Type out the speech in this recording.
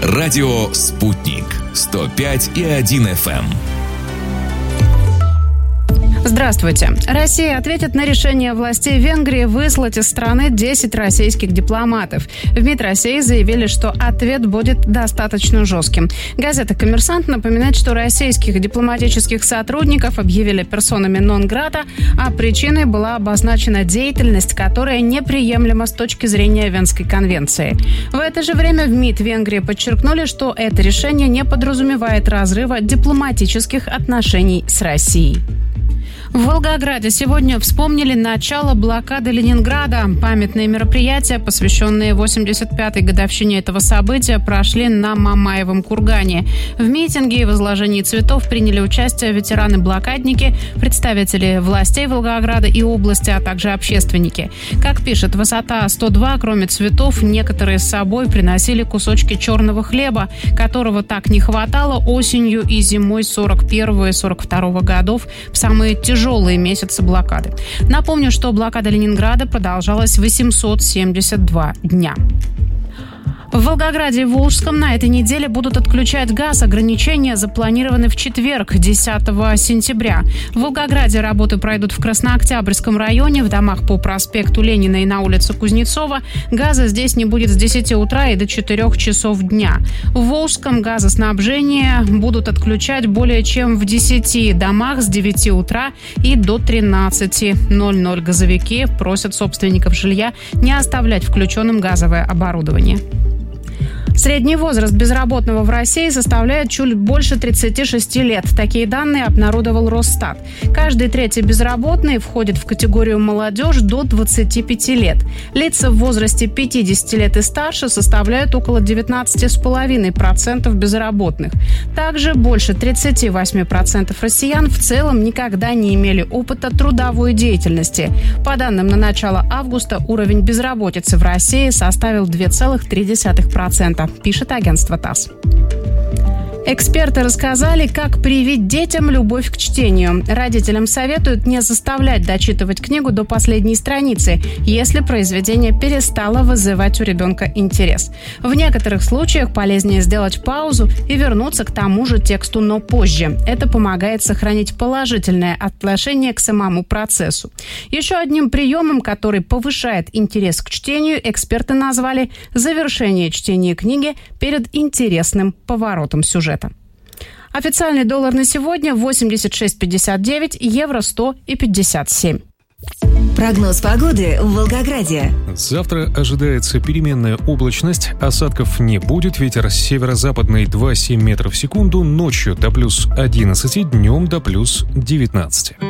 Радио «Спутник» 105,1 FM. Здравствуйте. Россия ответит на решение властей Венгрии выслать из страны 10 российских дипломатов. В МИД России заявили, что ответ будет достаточно жестким. Газета «Коммерсант» напоминает, что российских дипломатических сотрудников объявили персонами нон-грата, а причиной была обозначена деятельность, которая неприемлема с точки зрения Венской конвенции. В это же время в МИД Венгрии подчеркнули, что это решение не подразумевает разрыва дипломатических отношений с Россией. В Волгограде сегодня вспомнили начало блокады Ленинграда. Памятные мероприятия, посвященные 85-й годовщине этого события, прошли на Мамаевом кургане. В митинге и возложении цветов приняли участие ветераны-блокадники, представители властей Волгограда и области, а также общественники. Как пишет «Высота 102», кроме цветов, некоторые с собой приносили кусочки черного хлеба, которого так не хватало осенью и зимой 41-го и 42-го годов в самые тяжелые месяцы блокады. Напомню, что блокада Ленинграда продолжалась 872 дня. В Волгограде и Волжском на этой неделе будут отключать газ. Ограничения запланированы в четверг, 10 сентября. В Волгограде работы пройдут в Краснооктябрьском районе, в домах по проспекту Ленина и на улице Кузнецова. Газа здесь не будет с 10 утра и до 4 часов дня. В Волжском газоснабжение будут отключать более чем в 10 домах с 9 утра и до 13:00. Газовики просят собственников жилья не оставлять включенным газовое оборудование. Средний возраст безработного в России составляет чуть больше 36 лет. Такие данные обнародовал Росстат. Каждый третий безработный входит в категорию молодежь до 25 лет. Лица в возрасте 50 лет и старше составляют около 19,5% безработных. Также больше 38% россиян в целом никогда не имели опыта трудовой деятельности. По данным на начало августа, уровень безработицы в России составил 2,3%. Пишет агентство ТАСС. Эксперты рассказали, как привить детям любовь к чтению. Родителям советуют не заставлять дочитывать книгу до последней страницы, если произведение перестало вызывать у ребенка интерес. В некоторых случаях полезнее сделать паузу и вернуться к тому же тексту, но позже. Это помогает сохранить положительное отношение к самому процессу. Еще одним приемом, который повышает интерес к чтению, эксперты назвали завершение чтения книги перед интересным поворотом сюжета. Официальный доллар на сегодня 86,59, евро 100,57. Прогноз погоды в Волгограде. Завтра ожидается переменная облачность, осадков не будет, ветер северо-западный 2,7 метров в секунду, ночью до плюс 11, днем до плюс 19.